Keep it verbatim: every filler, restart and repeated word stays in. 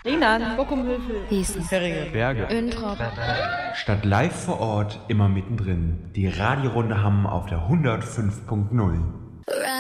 Rheinland, Bockumhövel, Gießen, Ferringe, Berge, Öntrop. Statt live vor Ort, immer mittendrin. Die Radiorunde Hamm auf der hundertfünf Punkt null.